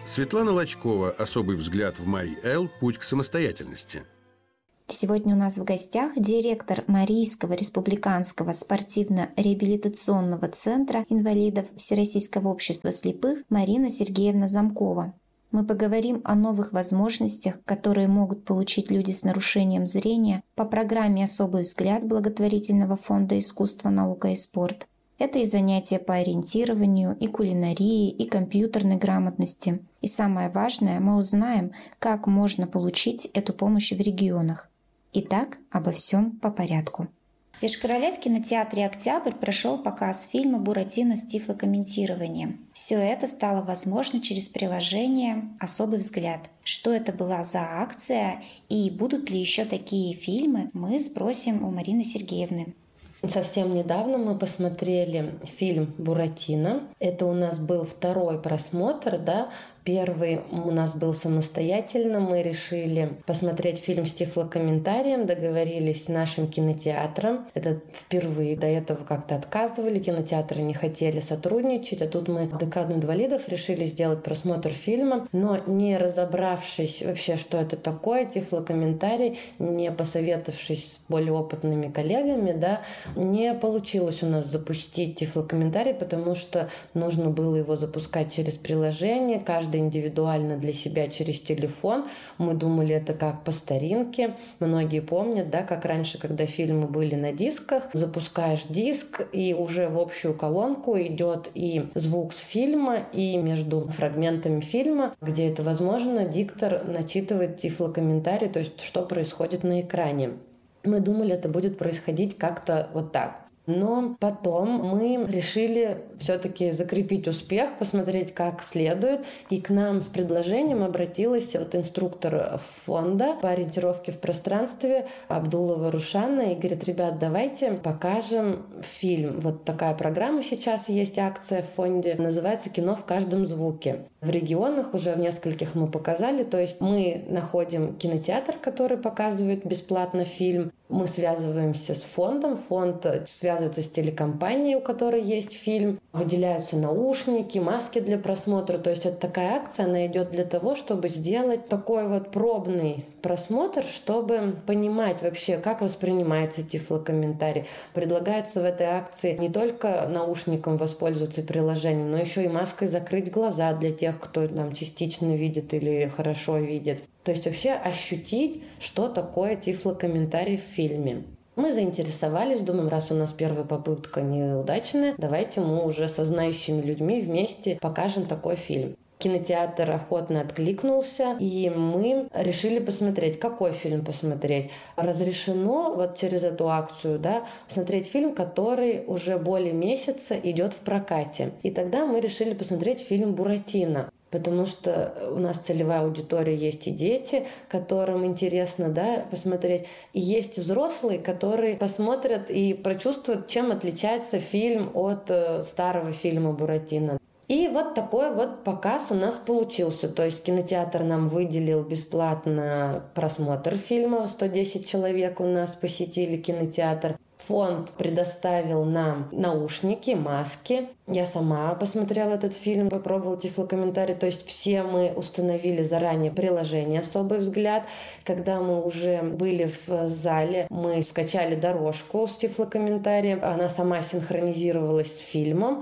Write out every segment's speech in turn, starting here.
Светлана Лочкова. Особый взгляд в Марий Эл. Путь к самостоятельности. Сегодня у нас в гостях директор Марийского республиканского спортивно-реабилитационного центра инвалидов Всероссийского общества слепых Марина Сергеевна Замкова. Мы поговорим о новых возможностях, которые могут получить люди с нарушением зрения по программе «Особый взгляд» благотворительного фонда «Искусство, наука и спорт». Это и занятия по ориентированию, и кулинарии, и компьютерной грамотности. И самое важное, мы узнаем, как можно получить эту помощь в регионах. Итак, обо всем по порядку. В Ешкар-Оле в кинотеатре «Октябрь» прошел показ фильма «Буратино» с тифлокомментированием. Все это стало возможно через приложение «Особый взгляд». Что это была за акция и будут ли еще такие фильмы, мы спросим у Марины Сергеевны. Совсем недавно мы посмотрели фильм «Буратино». Это у нас был второй просмотр, да. Первый у нас был самостоятельно. Мы решили посмотреть фильм с тифлокомментарием, договорились с нашим кинотеатром. Это впервые. До этого как-то отказывали, кинотеатры не хотели сотрудничать. А тут мы в декаду инвалидов решили сделать просмотр фильма, но не разобравшись вообще, что это такое, тифлокомментарий, не посоветовавшись с более опытными коллегами, да, не получилось у нас запустить тифлокомментарий, потому что нужно было его запускать через приложение, каждый индивидуально для себя через телефон. Мы думали, это как по старинке. Многие помнят, да, как раньше, когда фильмы были на дисках, запускаешь диск, и уже в общую колонку идет и звук с фильма, и между фрагментами фильма, где это возможно, диктор начитывает тифлокомментарий, то есть что происходит на экране. Мы думали, это будет происходить как-то вот так. Но потом мы решили все-таки закрепить успех, посмотреть как следует. И к нам с предложением обратилась вот инструктор фонда по ориентировке в пространстве Абдулова Рушана и говорит: ребят, давайте покажем фильм. Вот такая программа сейчас есть, акция в фонде, называется «Кино в каждом звуке». В регионах уже в нескольких мы показали, то есть мы находим кинотеатр, который показывает бесплатно фильм, мы связываемся с фондом, фонд связывается с телекомпанией, у которой есть фильм, выделяются наушники, маски для просмотра, то есть это такая акция, она идет для того, чтобы сделать такой вот пробный просмотр, чтобы понимать вообще, как воспринимается тифлокомментарий. Предлагается в этой акции не только наушником воспользоваться приложением, но еще и маской закрыть глаза для тех, кто там частично видит или хорошо видит. То есть вообще ощутить, что такое тифлокомментарий в фильме. Мы заинтересовались, думаем, раз у нас первая попытка неудачная, давайте мы уже со знающими людьми вместе покажем такой фильм. Кинотеатр охотно откликнулся, и мы решили посмотреть, какой фильм посмотреть. Разрешено вот через эту акцию, да, смотреть фильм, который уже более месяца идет в прокате. И тогда мы решили посмотреть фильм «Буратино». Потому что у нас целевая аудитория есть и дети, которым интересно, да, посмотреть. И есть взрослые, которые посмотрят и прочувствуют, чем отличается фильм от старого фильма «Буратино». И вот такой вот показ у нас получился. То есть кинотеатр нам выделил бесплатно просмотр фильма. 110 человек у нас посетили кинотеатр. Фонд предоставил нам наушники, маски. Я сама посмотрела этот фильм, попробовала тифлокомментарий. То есть все мы установили заранее приложение «Особый взгляд». Когда мы уже были в зале, мы скачали дорожку с тифлокомментарием. Она сама синхронизировалась с фильмом.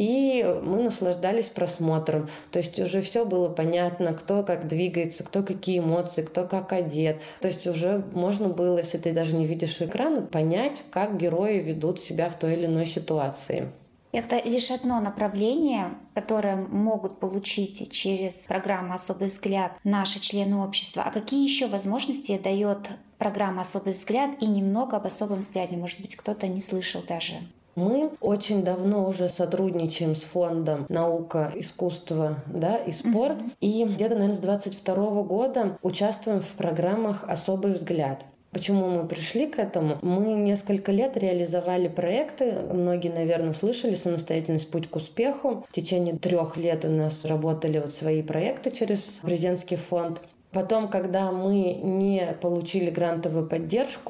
И мы наслаждались просмотром. То есть уже все было понятно, кто как двигается, кто какие эмоции, кто как одет. То есть уже можно было, если ты даже не видишь экрана, понять, как герои ведут себя в той или иной ситуации. Это лишь одно направление, которое могут получить через программу «Особый взгляд» наши члены общества. А какие еще возможности дает программа «Особый взгляд» и немного об «Особом взгляде»? Может быть, кто-то не слышал даже. Мы очень давно уже сотрудничаем с фондом «Наука, искусство, да, и спорт». И где-то, наверное, с 2022 года участвуем в программах «Особый взгляд». Почему мы пришли к этому? Мы несколько лет реализовали проекты. Многие, наверное, слышали «Самостоятельность. Путь к успеху». В течение 3 лет у нас работали вот свои проекты через президентский фонд. Потом, когда мы не получили грантовую поддержку,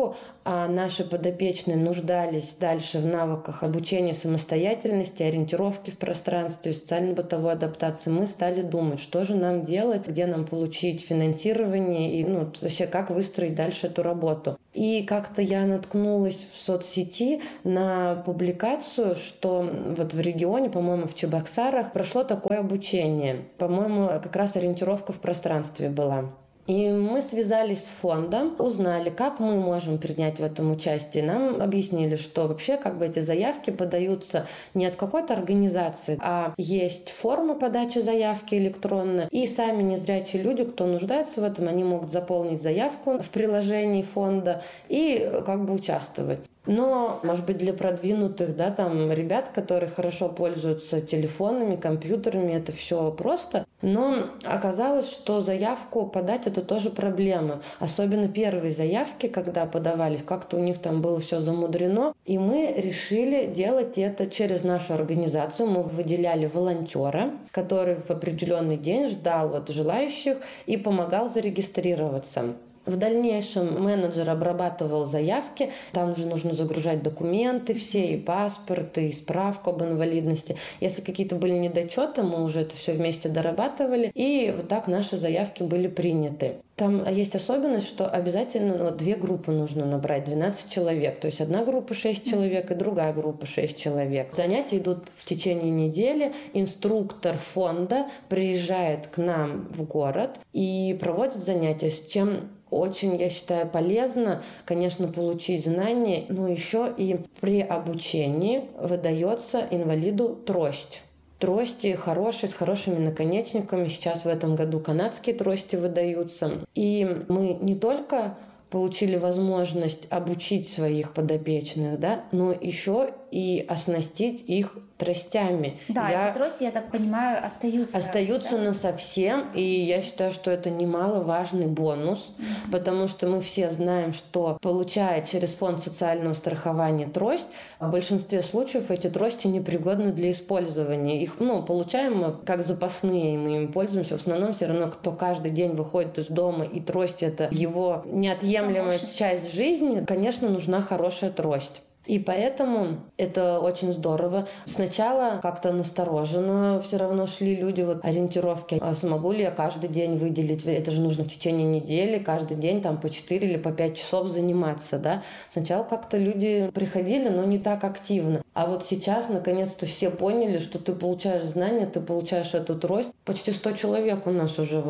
а наши подопечные нуждались дальше в навыках обучения самостоятельности, ориентировки в пространстве, социально-бытовой адаптации, мы стали думать, что же нам делать, где нам получить финансирование и вообще как выстроить дальше эту работу. И как-то я наткнулась в соцсети на публикацию, что вот в регионе, по-моему, в Чебоксарах прошло такое обучение. По-моему, как раз ориентировка в пространстве была. И мы связались с фондом, узнали, как мы можем принять в этом участие. Нам объяснили, что вообще эти заявки подаются не от какой-то организации, а есть форма подачи заявки электронная. И сами незрячие люди, кто нуждается в этом, они могут заполнить заявку в приложении фонда и участвовать. Но, может быть, для продвинутых, ребят, которые хорошо пользуются телефонами, компьютерами, это все просто. Но оказалось, что заявку подать — это тоже проблема. Особенно первые заявки, когда подавались, как-то у них там было все замудрено. И мы решили делать это через нашу организацию. Мы выделяли волонтера, который в определенный день ждал желающих и помогал зарегистрироваться. В дальнейшем менеджер обрабатывал заявки, там уже нужно загружать документы все, и паспорт, и справку об инвалидности. Если какие-то были недочеты, мы уже это все вместе дорабатывали, и вот так наши заявки были приняты. Там есть особенность, что обязательно 2 группы нужно набрать, 12 человек. То есть одна группа 6 человек и другая группа 6 человек. Занятия идут в течение недели. Инструктор фонда приезжает к нам в город и проводит занятия, с чем очень, я считаю, полезно, конечно, получить знания, но еще и при обучении выдается инвалиду трость. Трости хорошие, с хорошими наконечниками. Сейчас в этом году канадские трости выдаются. И мы не только получили возможность обучить своих подопечных, но еще и оснастить их тростями. Эти трости, я так понимаю, остаются насовсем, и я считаю, что это немаловажный бонус, потому что мы все знаем, что, получая через фонд социального страхования трость, в большинстве случаев эти трости непригодны для использования. Их получаем мы как запасные, мы им пользуемся. В основном все равно, кто каждый день выходит из дома, и трость — это его неотъемлемая часть жизни, конечно, нужна хорошая трость. И поэтому это очень здорово. Сначала как-то настороженно все равно шли люди ориентировки. А смогу ли я каждый день выделить? Это же нужно в течение недели, каждый день по 4 или по 5 часов заниматься, да? Сначала как-то люди приходили, но не так активно. А сейчас, наконец-то, все поняли, что ты получаешь знания, ты получаешь эту трость. Почти 100 человек у нас уже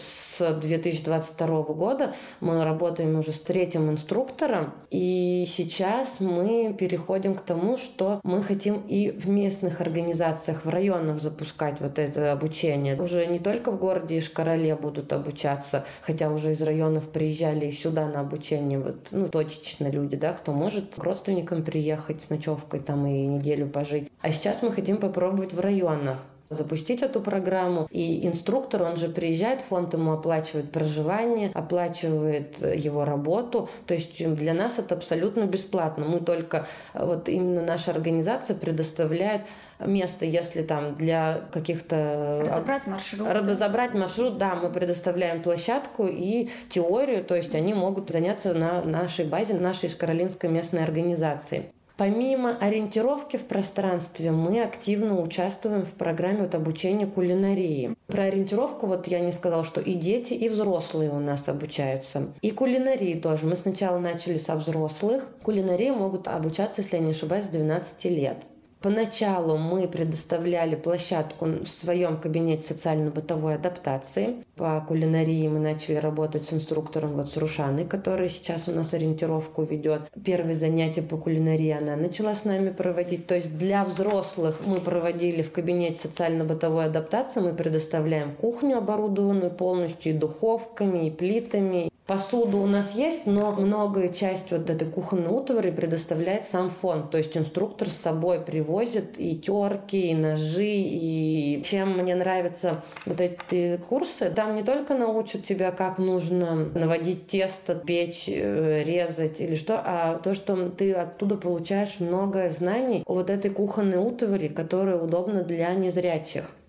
с 2022 года. Мы работаем уже с 3-м инструктором. И сейчас мы переходим к тому, что мы хотим и в местных организациях, в районах запускать это обучение. Уже не только в городе Ишкарале будут обучаться, хотя уже из районов приезжали и сюда на обучение точечно люди, кто может к родственникам приехать с ночевкой и неделю пожить. А сейчас мы хотим попробовать в районах запустить эту программу. И инструктор, он же приезжает, фонд ему оплачивает проживание, оплачивает его работу. То есть для нас это абсолютно бесплатно. Мы только, именно наша организация предоставляет место, если для каких-то... Разобрать маршрут, да, мы предоставляем площадку и теорию, то есть они могут заняться на нашей базе, нашей Ишкаралинской местной организации. Помимо ориентировки в пространстве, мы активно участвуем в программе обучения кулинарии. Про ориентировку я не сказала, что и дети, и взрослые у нас обучаются. И кулинарии тоже. Мы сначала начали со взрослых. Кулинарии могут обучаться, если я не ошибаюсь, с 12 лет. Поначалу мы предоставляли площадку в своем кабинете социально-бытовой адаптации. По кулинарии мы начали работать с инструктором с Рушаной, которая сейчас у нас ориентировку ведет. Первые занятия по кулинарии она начала с нами проводить. То есть для взрослых мы проводили в кабинете социально-бытовой адаптации. Мы предоставляем кухню, оборудованную полностью и духовками, и плитами. Посуду у нас есть, но многое часть этой кухонной утвари предоставляет сам фонд. То есть инструктор с собой привозит и терки, и ножи. И чем мне нравятся эти курсы, там не только научат тебя, как нужно наводить тесто, печь, резать или что, а то, что ты оттуда получаешь много знаний о этой кухонной утвари, которая удобна для незрячих.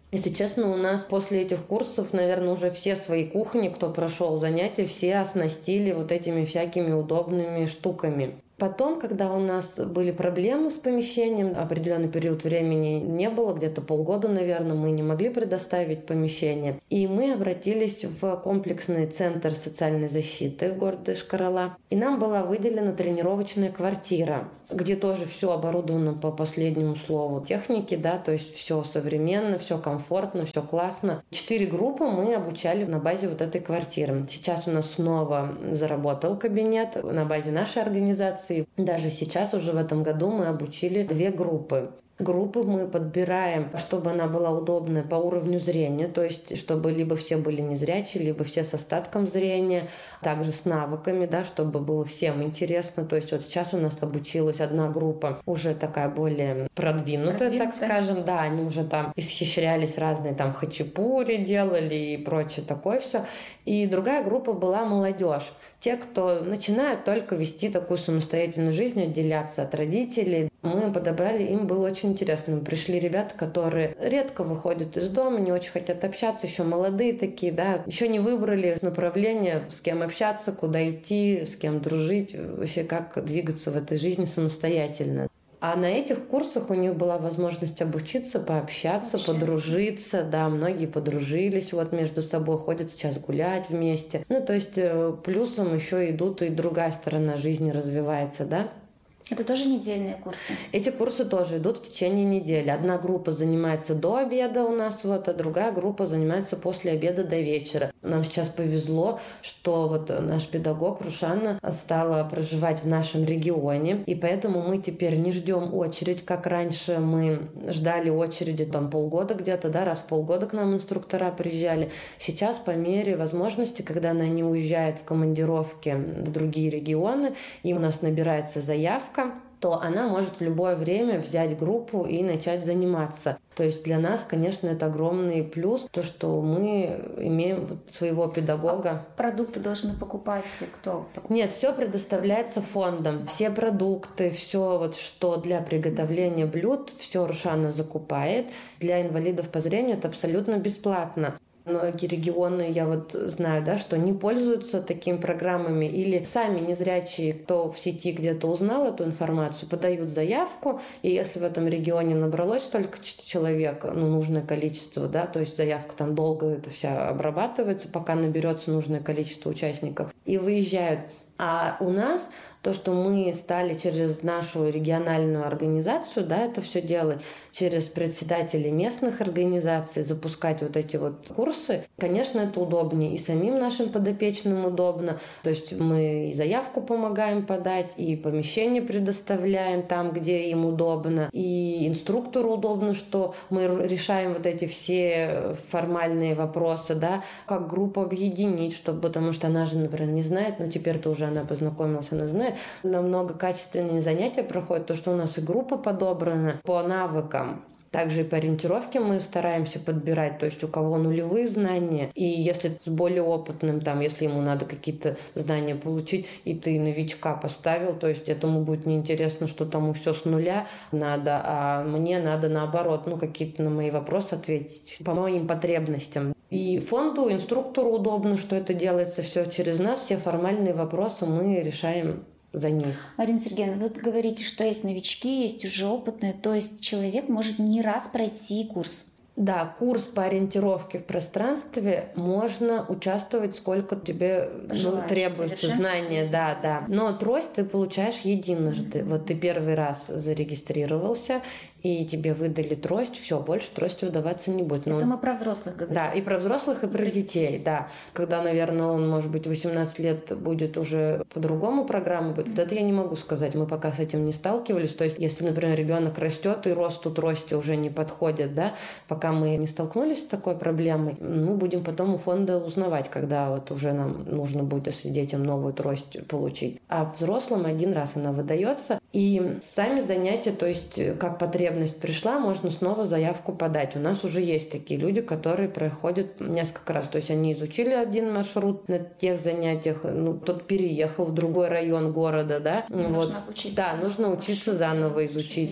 Если честно, у нас после этих курсов, наверное, уже все свои кухни, кто прошел занятия, все оснастили вот этими всякими удобными штуками. Потом, когда у нас были проблемы с помещением, определенный период времени не было, где-то полгода, наверное, мы не могли предоставить помещение. И мы обратились в комплексный центр социальной защиты города Йошкар-Ола. И нам была выделена тренировочная квартира, где тоже все оборудовано по последнему слову техники, да, то есть все современно, все комфортно, все классно. 4 группы мы обучали на базе вот этой квартиры. Сейчас у нас снова заработал кабинет на базе нашей организации. Даже сейчас, уже в этом году, мы обучили 2 группы. Группы мы подбираем, чтобы она была удобная по уровню зрения, то есть чтобы либо все были незрячие, либо все с остатком зрения, также с навыками, да, чтобы было всем интересно. То есть вот сейчас у нас обучилась одна группа, уже такая более продвинутая, так скажем, да, они уже там исхищрялись, разные там хачапури делали и прочее такое все. И другая группа была молодежь, те, кто начинают только вести такую самостоятельную жизнь, отделяться от родителей. Мы подобрали, им было очень интересно. Пришли ребята, которые редко выходят из дома, не очень хотят общаться, еще молодые такие, да, еще не выбрали направление, с кем общаться, куда идти, с кем дружить, вообще как двигаться в этой жизни самостоятельно. А на этих курсах у них была возможность обучиться, пообщаться, подружиться. Да, многие подружились вот между собой, ходят сейчас гулять вместе. Ну, то есть плюсом еще идут и другая сторона жизни развивается, да. Это тоже недельные курсы? Эти курсы тоже идут в течение недели. Одна группа занимается до обеда у нас, вот, а другая группа занимается после обеда до вечера. Нам сейчас повезло, что вот наш педагог Рушана стала проживать в нашем регионе, и поэтому мы теперь не ждем очередь, как раньше мы ждали очереди там полгода где-то, да, раз в полгода к нам инструктора приезжали. Сейчас по мере возможности, когда она не уезжает в командировки в другие регионы, и у нас набирается заявка, то она может в любое время взять группу и начать заниматься. То есть для нас, конечно, это огромный плюс, то, что мы имеем своего педагога. А продукты должны покупать кто? Нет, все предоставляется фондом. Все продукты, все вот, что для приготовления блюд, все Рушана закупает. Для инвалидов по зрению это абсолютно бесплатно. Многие регионы, я вот знаю, да, что не пользуются такими программами или сами незрячие, кто в сети где-то узнал эту информацию, подают заявку, и если в этом регионе набралось столько человек, ну, нужное количество, да, то есть заявка там долго это вся обрабатывается, пока наберется нужное количество участников, и выезжают. А у нас то, что мы стали через нашу региональную организацию, да, это все делать, через председателей местных организаций, запускать вот эти вот курсы, конечно, это удобнее. И самим нашим подопечным удобно. То есть мы и заявку помогаем подать, и помещение предоставляем там, где им удобно, и инструктору удобно, что мы решаем вот эти все формальные вопросы, да, как группу объединить, чтобы, потому что она же, например, не знает, но теперь-то уже она познакомилась, она знает. Намного качественнее занятия проходят, то, что у нас и группа подобрана по навыкам. Также и по ориентировке мы стараемся подбирать, то есть у кого нулевые знания, и если с более опытным, там, если ему надо какие-то знания получить, и ты новичка поставил, то есть этому будет неинтересно, что тому все с нуля надо, а мне надо наоборот, ну, какие-то на мои вопросы ответить по моим потребностям. И фонду, инструктору удобно, что это делается все через нас, все формальные вопросы мы решаем за них. Марина Сергеевна, вы говорите, что есть новички, есть уже опытные, то есть человек может не раз пройти курс. Да, курс по ориентировке в пространстве можно участвовать, сколько тебе требуется знания, да. Но трость ты получаешь единожды. Вот ты первый раз зарегистрировался, и тебе выдали трость, все, больше трости выдаваться не будет. Это мы про взрослых говорим. Да, и про взрослых, и про детей, да. Когда, наверное, он, может быть, 18 лет будет уже по-другому программа будет, вот это я не могу сказать, мы пока с этим не сталкивались. То есть, если, например, ребенок растет, и росту трости уже не подходит, да, пока мы не столкнулись с такой проблемой, мы будем потом у фонда узнавать, когда вот уже нам нужно будет, если детям новую трость получить. А взрослым один раз она выдается, и сами занятия, то есть, как потребность пришла, можно снова заявку подать. У нас уже есть такие люди, которые проходят несколько раз. То есть они изучили один маршрут на тех занятиях, ну, тот переехал в другой район города, да. Нужно учиться. Да, нужно учиться заново изучить.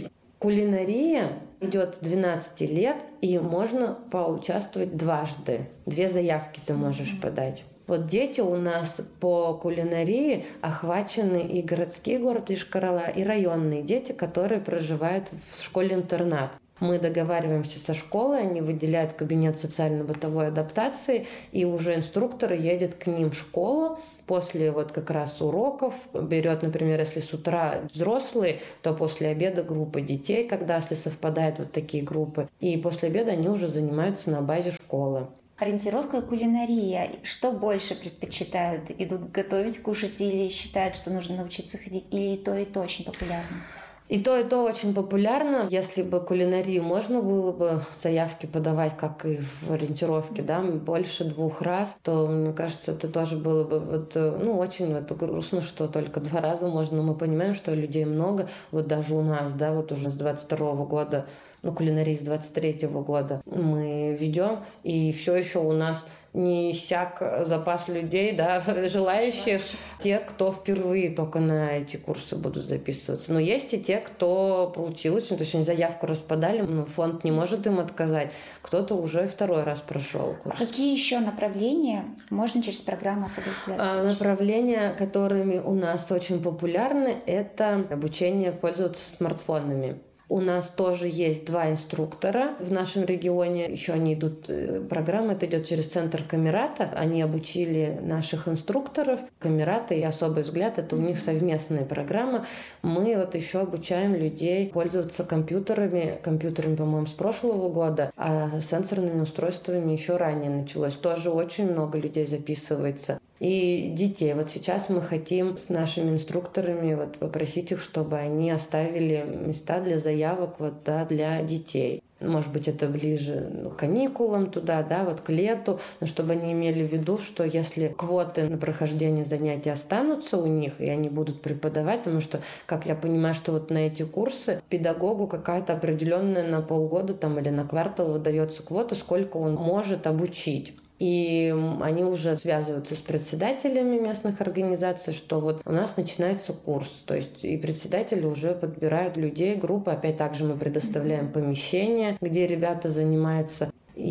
Кулинария идет 12 лет, и можно поучаствовать дважды. 2 заявки ты можешь подать. Вот дети у нас по кулинарии охвачены и городские города Йошкар-Олы, и районные дети, которые проживают в школе-интернат. Мы договариваемся со школой, они выделяют кабинет социально-бытовой адаптации, и уже инструктор едет к ним в школу после вот как раз уроков, берет, например, если с утра взрослые, то после обеда группа детей, когда если совпадают вот такие группы, и после обеда они уже занимаются на базе школы. Ориентировка кулинария. Что больше предпочитают? Идут готовить, кушать или считают, что нужно научиться ходить? Или и то очень популярно? И то очень популярно. Если бы кулинарии можно было бы заявки подавать, как и в ориентировке, да, больше 2 раз, то, мне кажется, это тоже было бы очень грустно, что только 2 раза можно. Но мы понимаем, что людей много. Вот даже у нас, да, вот уже с 22 года, кулинарии с 23 года мы ведем, и все еще у нас не иссяк запас людей, да, желающих, те, кто впервые только на эти курсы будут записываться. Но есть и те, кто получилось, то есть они заявку расподали, но фонд не может им отказать. Кто-то уже 2-й раз прошел курс. Какие еще направления можно через программу «Особый взгляд»? Направления, которыми у нас очень популярны, это обучение пользоваться смартфонами. У нас тоже есть 2 инструктора в нашем регионе. Еще они идут, программа это идет через центр Камерата. Они обучили наших инструкторов. Камерата и «Особый взгляд» — это у них совместная программа. Мы вот еще обучаем людей пользоваться компьютерами, по-моему, с прошлого года, а сенсорными устройствами еще ранее началось. Тоже очень много людей записывается. И детей. Вот сейчас мы хотим с нашими инструкторами попросить их, чтобы они оставили места для заявок для детей. Может быть, это ближе к каникулам туда, к лету, но чтобы они имели в виду, что если квоты на прохождение занятий останутся у них, и они будут преподавать, потому что, как я понимаю, что на эти курсы педагогу какая-то определенная на полгода или на квартал выдается квота, сколько он может обучить. И они уже связываются с председателями местных организаций, что у нас начинается курс. То есть и председатели уже подбирают людей, группы. Опять также мы предоставляем помещение, где ребята занимаются.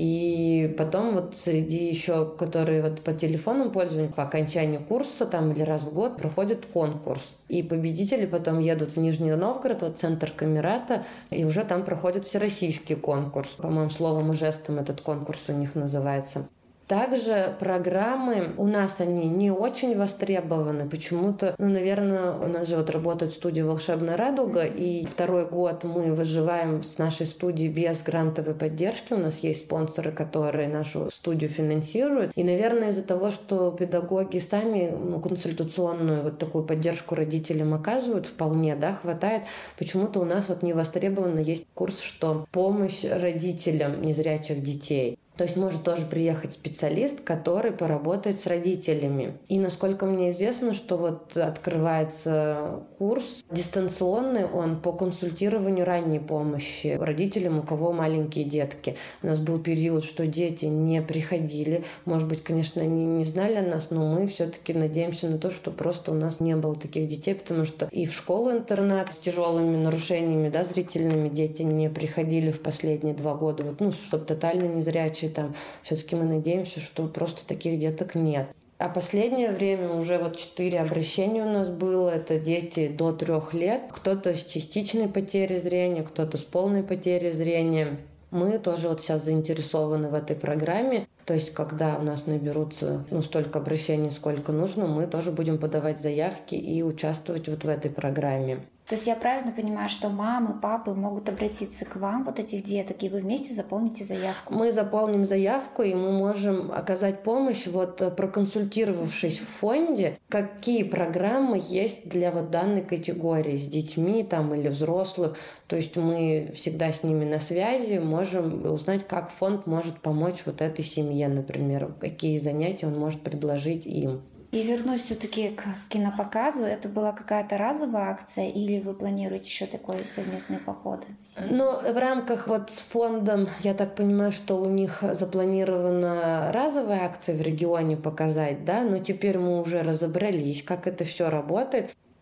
И потом среди еще, которые по телефонному пользованию, по окончанию курса или раз в год проходит конкурс. И победители потом едут в Нижний Новгород, центр Камерата, и уже там проходит всероссийский конкурс. По-моему, словом и жестом этот конкурс у них называется. Также программы у нас они не очень востребованы. Почему-то, наверное, у нас же работает студия «Волшебная радуга», и 2-й год мы выживаем с нашей студией без грантовой поддержки. У нас есть спонсоры, которые нашу студию финансируют. И, наверное, из-за того, что педагоги сами консультационную такую поддержку родителям оказывают, вполне, хватает. Почему-то у нас не востребовано есть курс, что помощь родителям незрячих детей. То есть может тоже приехать специалист, который поработает с родителями. И насколько мне известно, что открывается курс дистанционный, он по консультированию ранней помощи родителям, у кого маленькие детки. У нас был период, что дети не приходили. Может быть, конечно, они не знали о нас, но мы все-таки надеемся на то, что просто у нас не было таких детей, потому что и в школу-интернат с тяжелыми нарушениями, зрительными дети не приходили в последние 2 года, чтобы тотально незрячие. Все-таки мы надеемся, что просто таких деток нет. А последнее время уже 4 обращения у нас было. Это дети до 3 лет. Кто-то с частичной потерей зрения, кто-то с полной потерей зрения. Мы тоже сейчас заинтересованы в этой программе. То есть, когда у нас наберутся столько обращений, сколько нужно, мы тоже будем подавать заявки и участвовать в этой программе. То есть я правильно понимаю, что мамы, папы могут обратиться к вам, этих деток, и вы вместе заполните заявку? Мы заполним заявку, и мы можем оказать помощь, проконсультировавшись в фонде, какие программы есть для данной категории с детьми или взрослых. То есть мы всегда с ними на связи, можем узнать, как фонд может помочь этой семье, например, какие занятия он может предложить им. И вернусь все-таки к кинопоказу. Это была какая-то разовая акция или вы планируете еще такой совместные походы? В рамках с фондом, я так понимаю, что у них запланирована разовая акция в регионе показать, но теперь мы уже разобрались, как это все работает.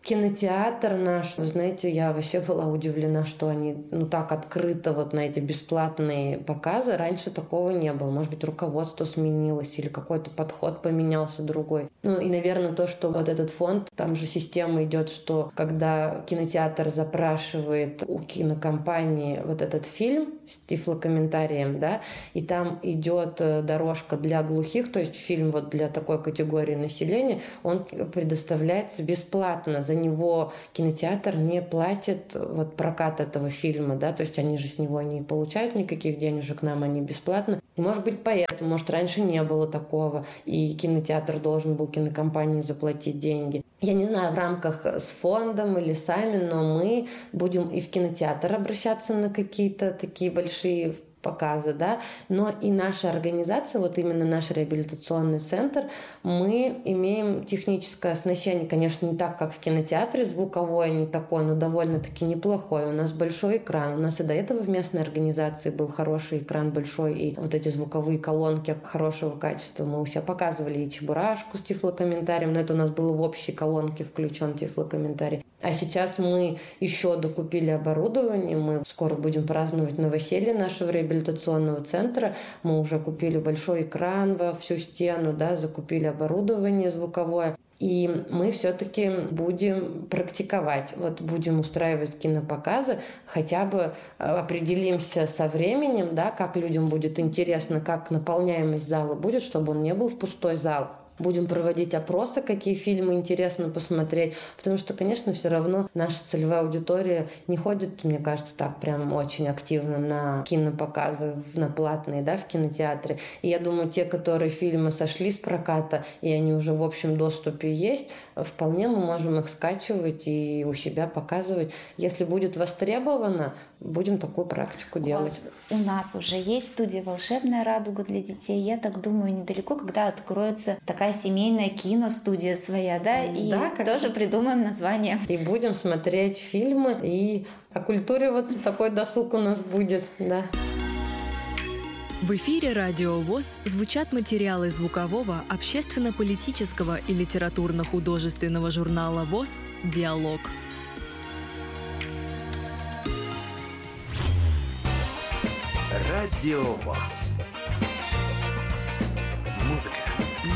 Кинотеатр наш, вы знаете, я вообще была удивлена, что они так открыто вот на эти бесплатные показы. Раньше такого не было. Может быть, руководство сменилось или какой-то подход поменялся другой. И, наверное, то, что вот этот фонд, там же система идет, что когда кинотеатр запрашивает у кинокомпании вот этот фильм с тифлокомментарием, да, и там идет дорожка для глухих, то есть фильм вот для такой категории населения, он предоставляется бесплатно. За него кинотеатр не платит вот прокат этого фильма, да, то есть они же с него не получают никаких денежек, нам они бесплатно. И, может быть, поэтому, может, раньше не было такого, и кинотеатр должен был кинокомпании заплатить деньги. Я не знаю, в рамках с фондом или сами, но мы будем и в кинотеатр обращаться на какие-то такие большие показы, да, но и наша организация, вот именно наш реабилитационный центр, мы имеем техническое оснащение, конечно, не так, как в кинотеатре, звуковое не такое, но довольно-таки неплохое. У нас большой экран, у нас и до этого в местной организации был хороший экран большой, и вот эти звуковые колонки хорошего качества мы у себя показывали, и Чебурашку с тифлокомментарием, но это у нас было в общей колонке включен тифлокомментарий. А сейчас мы еще докупили оборудование, мы скоро будем праздновать новоселье нашего реабилитационного центра, мы уже купили большой экран во всю стену, да, закупили оборудование звуковое. И мы все-таки будем практиковать, вот будем устраивать кинопоказы, хотя бы определимся со временем, да, как людям будет интересно, как наполняемость зала будет, чтобы он не был в пустой зал. Будем проводить опросы, какие фильмы интересно посмотреть, потому что, конечно, все равно наша целевая аудитория не ходит, мне кажется, так прям очень активно на кинопоказы, на платные, да, в кинотеатре. И я думаю, те, которые фильмы сошли с проката, и они уже в общем доступе есть, вполне мы можем их скачивать и у себя показывать. Если будет востребовано, будем такую практику делать. У нас уже есть студия «Волшебная радуга» для детей. Я так думаю, недалеко, когда откроется такая семейная киностудия своя, да, и тоже придумаем название. И будем смотреть фильмы, и окультуриваться, такой досуг у нас будет, да. В эфире «Радио ВОС» звучат материалы звукового, общественно-политического и литературно-художественного журнала ВОС «Диалог». Радио ВОС. Музыка